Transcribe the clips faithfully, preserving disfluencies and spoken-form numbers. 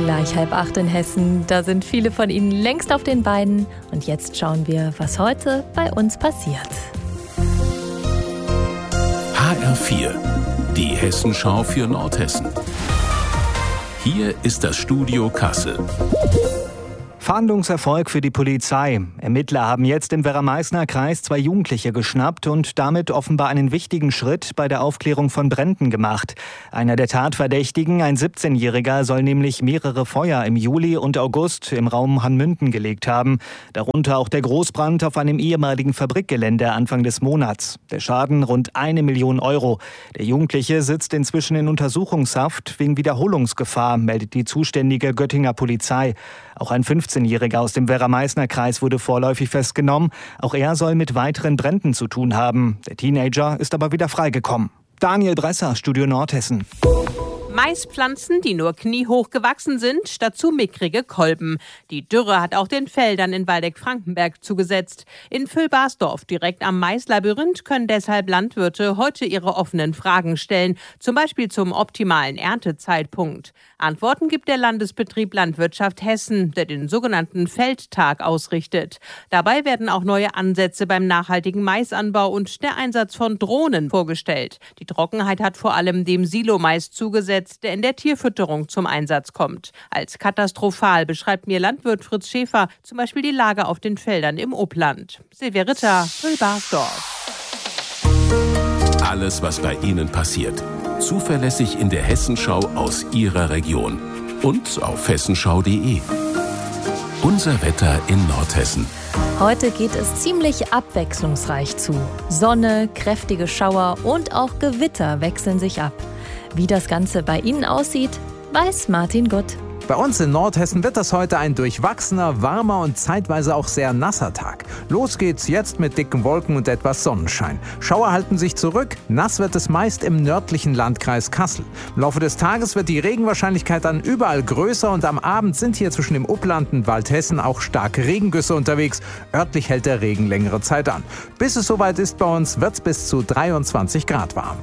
Gleich halb acht in Hessen. Da sind viele von Ihnen längst auf den Beinen. Und jetzt schauen wir, was heute bei uns passiert. H R vier, die Hessenschau für Nordhessen. Hier ist das Studio Kassel. Fahndungserfolg für die Polizei. Ermittler haben jetzt im Werra-Meißner-Kreis zwei Jugendliche geschnappt und damit offenbar einen wichtigen Schritt bei der Aufklärung von Bränden gemacht. Einer der Tatverdächtigen, ein siebzehnjähriger, soll nämlich mehrere Feuer im Juli und August im Raum Hanmünden gelegt haben. Darunter auch der Großbrand auf einem ehemaligen Fabrikgelände Anfang des Monats. Der Schaden rund eine Million Euro. Der Jugendliche sitzt inzwischen in Untersuchungshaft wegen Wiederholungsgefahr, meldet die zuständige Göttinger Polizei. Auch ein fünfzehnjähriger aus dem Werra-Meißner-Kreis wurde vorläufig festgenommen. Auch er soll mit weiteren Bränden zu tun haben. Der Teenager ist aber wieder freigekommen. Daniel Bresser, Studio Nordhessen. Maispflanzen, die nur kniehoch gewachsen sind, dazu mickrige Kolben. Die Dürre hat auch den Feldern in Waldeck-Frankenberg zugesetzt. In Füllbarsdorf, direkt am Maislabyrinth, können deshalb Landwirte heute ihre offenen Fragen stellen, zum Beispiel zum optimalen Erntezeitpunkt. Antworten gibt der Landesbetrieb Landwirtschaft Hessen, der den sogenannten Feldtag ausrichtet. Dabei werden auch neue Ansätze beim nachhaltigen Maisanbau und der Einsatz von Drohnen vorgestellt. Die Trockenheit hat vor allem dem Silomais zugesetzt, der in der Tierfütterung zum Einsatz kommt. Als katastrophal beschreibt mir Landwirt Fritz Schäfer zum Beispiel die Lage auf den Feldern im Upland. Silvia Ritter, Füllbarsdorf. Alles, was bei Ihnen passiert. Zuverlässig in der Hessenschau aus Ihrer Region. Und auf hessenschau punkt de. Unser Wetter in Nordhessen. Heute geht es ziemlich abwechslungsreich zu. Sonne, kräftige Schauer und auch Gewitter wechseln sich ab. Wie das Ganze bei Ihnen aussieht, weiß Martin Gutt. Bei uns in Nordhessen wird das heute ein durchwachsener, warmer und zeitweise auch sehr nasser Tag. Los geht's jetzt mit dicken Wolken und etwas Sonnenschein. Schauer halten sich zurück, nass wird es meist im nördlichen Landkreis Kassel. Im Laufe des Tages wird die Regenwahrscheinlichkeit dann überall größer und am Abend sind hier zwischen dem Upland und Waldhessen auch starke Regengüsse unterwegs. Örtlich hält der Regen längere Zeit an. Bis es soweit ist bei uns, wird's bis zu dreiundzwanzig Grad warm.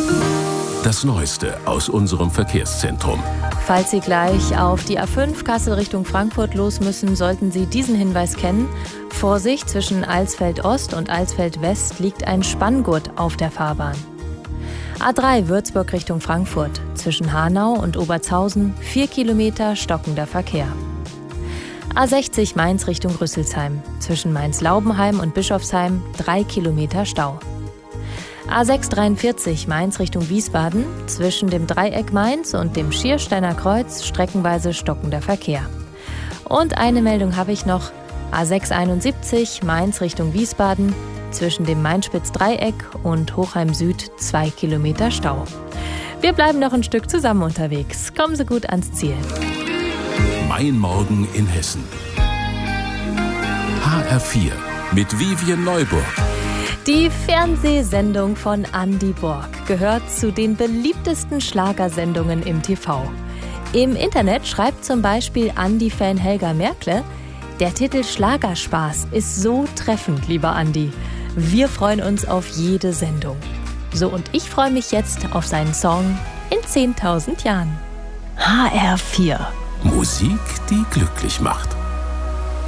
Das Neueste aus unserem Verkehrszentrum. Falls Sie gleich auf die A fünf Kassel Richtung Frankfurt los müssen, sollten Sie diesen Hinweis kennen. Vorsicht, zwischen Alsfeld Ost und Alsfeld West liegt ein Spanngurt auf der Fahrbahn. A drei Würzburg Richtung Frankfurt. Zwischen Hanau und Obertshausen vier Kilometer stockender Verkehr. A sechzig Mainz Richtung Rüsselsheim. Zwischen Mainz-Laubenheim und Bischofsheim drei Kilometer Stau. A sechs dreiundvierzig Mainz Richtung Wiesbaden, zwischen dem Dreieck Mainz und dem Schiersteiner Kreuz streckenweise stockender Verkehr. Und eine Meldung habe ich noch, A sechs einundsiebzig Mainz Richtung Wiesbaden, zwischen dem Mainspitz-Dreieck und Hochheim Süd zwei Kilometer Stau. Wir bleiben noch ein Stück zusammen unterwegs. Kommen Sie gut ans Ziel. Mein Morgen in Hessen. H R vier mit Vivian Neuburg. Die Fernsehsendung von Andi Borg gehört zu den beliebtesten Schlagersendungen im T V. Im Internet schreibt zum Beispiel Andi-Fan Helga Merkle, der Titel Schlagerspaß ist so treffend, lieber Andi. Wir freuen uns auf jede Sendung. So, und ich freue mich jetzt auf seinen Song in zehntausend Jahren. H R vier. Musik, die glücklich macht.